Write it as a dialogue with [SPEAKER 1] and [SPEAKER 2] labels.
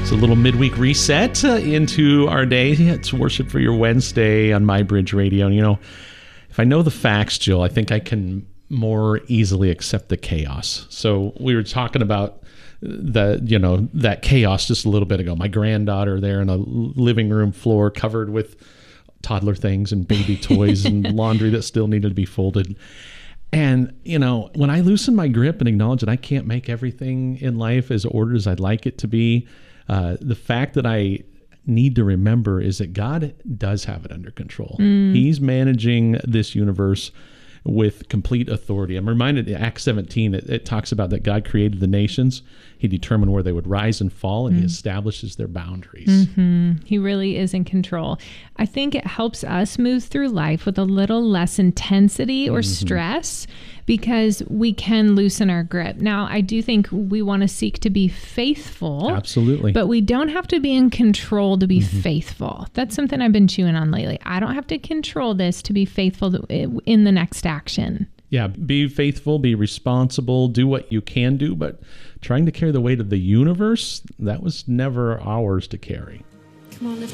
[SPEAKER 1] It's a little midweek reset into our day. It's Worship for Your Wednesday on My Bridge Radio. And, if I know the facts, Jill, I think I can more easily accept the chaos. So we were talking about that chaos just a little bit ago. My granddaughter there in a living room floor covered with toddler things and baby toys and laundry that still needed to be folded. And, when I loosen my grip and acknowledge that I can't make everything in life as ordered as I'd like it to be, the fact that I need to remember is that God does have it under control. He's managing this universe with complete authority. I'm reminded in Acts 17, it talks about that God created the nations. He determined where they would rise and fall, and he establishes their boundaries.
[SPEAKER 2] He really is in control. I think it helps us move through life with a little less intensity or stress because we can loosen our grip. Now, I do think we want to seek to be faithful.
[SPEAKER 1] Absolutely.
[SPEAKER 2] But we don't have to be in control to be faithful. That's something I've been chewing on lately. I don't have to control this to be faithful in the next action.
[SPEAKER 1] Yeah, be faithful, be responsible, do what you can do, but trying to carry the weight of the universe, that was never ours to carry.
[SPEAKER 3] Come on, lift